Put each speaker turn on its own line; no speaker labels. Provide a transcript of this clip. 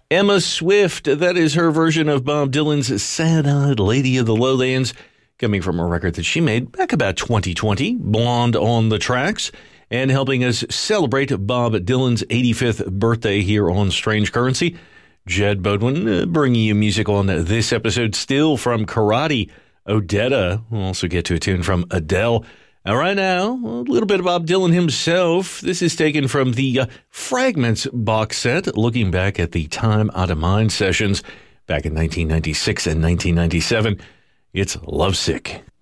Emma Swift, that is her version of Bob Dylan's Sad-Eyed Lady of the Lowlands, coming from a record that she made back about 2020, Blonde on the Tracks, and helping us celebrate Bob Dylan's 85th birthday here on Strange Currency. Jed Bodwin bringing you music on this episode, still from Karate, Odetta. We'll also get to a tune from Adele. Right now, a little bit of Bob Dylan himself. This is taken from the Fragments box set, looking back at the Time Out of Mind sessions back in 1996 and 1997. It's Lovesick.